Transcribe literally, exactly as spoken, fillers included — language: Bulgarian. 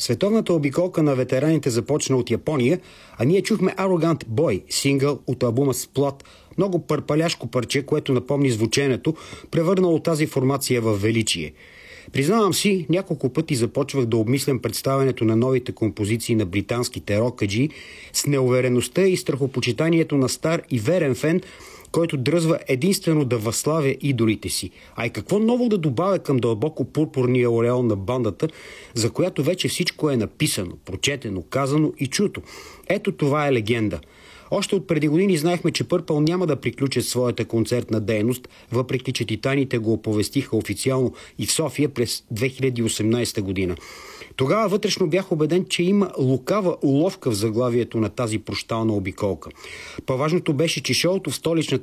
Световната обиколка на ветераните започна от Япония, а ние чухме Arrogant Boy, сингъл от албума Splot, много пърпаляшко парче, което напомни звученето, превърнало тази формация в величие. Признавам си, няколко пъти започвах да обмислям представянето на новите композиции на британските рокаджи с неувереността и страхопочитанието на стар и верен фен, който дръзва единствено да възславя идолите си. А и какво ново да добавя към дълбоко пурпурния ореол на бандата, за която вече всичко е написано, прочетено, казано и чуто. Ето това е легенда. Още от преди години знаехме, че Пърпъл няма да приключат своята концертна дейност, въпреки че Титаните го оповестиха официално и в София през две хиляди и осемнадесета година. Тогава вътрешно бях убеден, че има лукава уловка в заглавието на тази прощална обиколка. По-важното беше, че шоуто в столичната